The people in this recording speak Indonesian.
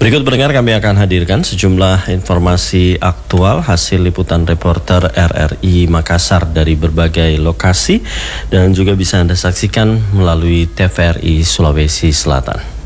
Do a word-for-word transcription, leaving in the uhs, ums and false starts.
Berikut pendengar, kami akan hadirkan sejumlah informasi aktual hasil liputan reporter R R I Makassar dari berbagai lokasi dan juga bisa Anda saksikan melalui T V R I Sulawesi Selatan.